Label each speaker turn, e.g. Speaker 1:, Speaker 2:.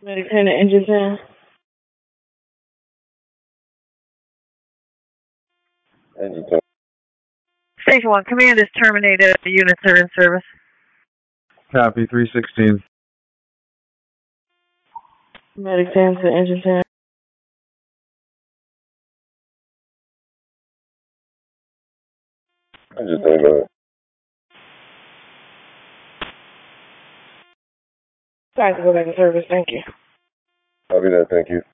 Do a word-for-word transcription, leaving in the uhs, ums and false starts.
Speaker 1: Medic ten to engine ten.
Speaker 2: Engine ten.
Speaker 1: Station one, command is terminated. The units are in service.
Speaker 2: Copy, three sixteen.
Speaker 1: Medic ten to engine ten.
Speaker 2: Engine ten, go ahead.
Speaker 1: Sorry to go back in service, thank you.
Speaker 2: Copy that, thank you.